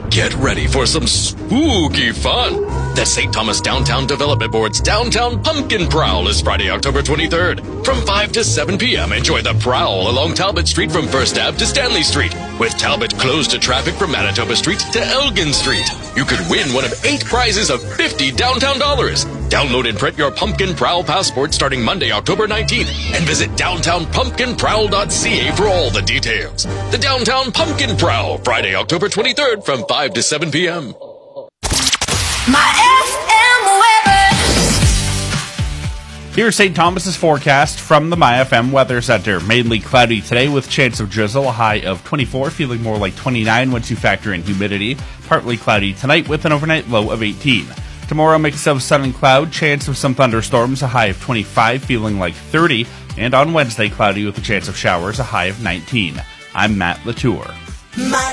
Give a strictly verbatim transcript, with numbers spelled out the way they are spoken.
Get ready for some spooky fun. The Saint Thomas Downtown Development Board's Downtown Pumpkin Prowl is Friday, October twenty-third. From five to seven p.m., enjoy the Prowl along Talbot Street from First Avenue to Stanley Street, with Talbot closed to traffic from Manitoba Street to Elgin Street. You could win one of eight prizes of fifty downtown dollars. Download and print your Pumpkin Prowl passport starting Monday, October nineteenth, and visit downtown pumpkin prowl dot c a for all the details. The Downtown Pumpkin Prowl, Friday, October twenty-third from five to seven p.m. My F M weather. Here's Saint Thomas's forecast from the My F M Weather Center. Mainly cloudy today with chance of drizzle, a high of twenty-four, feeling more like twenty-nine once you factor in humidity. Partly cloudy tonight with an overnight low of eighteen. Tomorrow, mix of sun and cloud, chance of some thunderstorms, a high of twenty-five, feeling like thirty. And on Wednesday, cloudy with a chance of showers, a high of nineteen. I'm Matt Latour. My